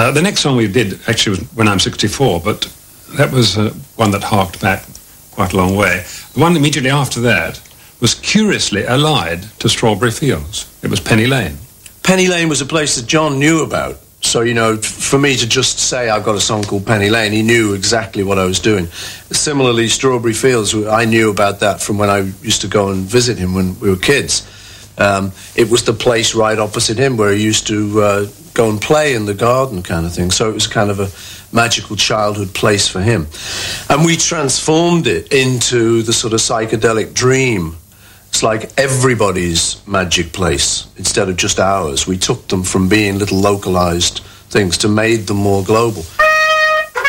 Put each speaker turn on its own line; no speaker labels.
The next song we did actually was When I'm 64, but that was one that harked back quite a long way. The one immediately after that was curiously allied to Strawberry Fields. It was Penny Lane.
Penny Lane was a place that John knew about. So, you know, for me to just say I've got a song called Penny Lane, he knew exactly what I was doing. Similarly, Strawberry Fields, I knew about that from when I used to go and visit him when we were kids. It was the place right opposite him where he used to go and play in the garden kind of thing. So it was kind of a magical childhood place for him. And we transformed it into the sort of psychedelic dream. It's like everybody's magic place instead of just ours. We took them from being little localized things to made them more global.